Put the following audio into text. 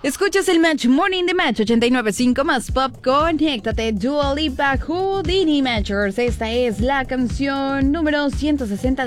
Escuchas el Match Morning de Match 89.5 más Pop. Conéctate, Dua Lipa, Houdini Matchers. Esta es la canción número 160